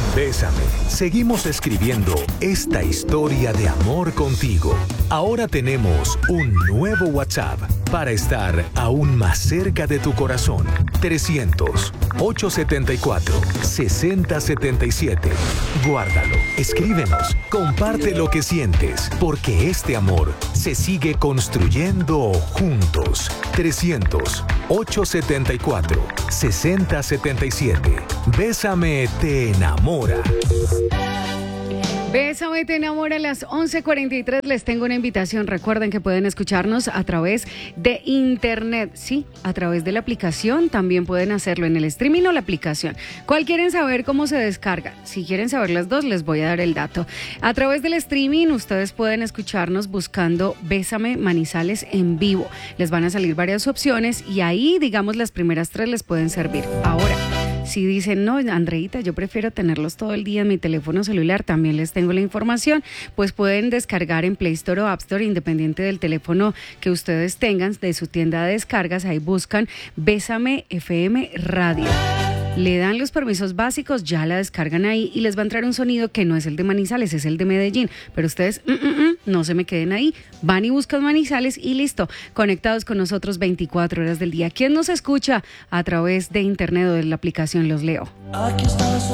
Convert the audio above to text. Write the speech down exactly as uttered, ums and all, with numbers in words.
Bésame. Seguimos escribiendo esta historia de amor contigo. Ahora tenemos un nuevo WhatsApp para estar aún más cerca de tu corazón. trescientos, ochocientos setenta y cuatro, sesenta setenta y siete. Guárdalo, escríbenos, comparte lo que sientes, porque este amor se sigue construyendo juntos. trescientos, ochocientos setenta y cuatro, sesenta setenta y siete. Bésame te enamora. Bésame te enamora. A las once cuarenta y tres les tengo una invitación. Recuerden que pueden escucharnos a través de internet, sí, a través de la aplicación. También pueden hacerlo en el streaming o la aplicación. ¿Cuál quieren saber cómo se descarga? Si quieren saber las dos, les voy a dar el dato. A través del streaming ustedes pueden escucharnos buscando Bésame Manizales en vivo. Les van a salir varias opciones y ahí, digamos, las primeras tres les pueden servir. Ahora, si dicen, no, Andreita, yo prefiero tenerlos todo el día en mi teléfono celular, también les tengo la información, pues pueden descargar en Play Store o App Store, independiente del teléfono que ustedes tengan, de su tienda de descargas, ahí buscan Bésame F M Radio. Le dan los permisos básicos, ya la descargan ahí y les va a entrar un sonido que no es el de Manizales, es el de Medellín. Pero ustedes mm, mm, mm, no se me queden ahí, van y buscan Manizales y listo, conectados con nosotros veinticuatro horas del día. ¿Quién nos escucha a través de internet o de la aplicación? Los leo. Aquí estás.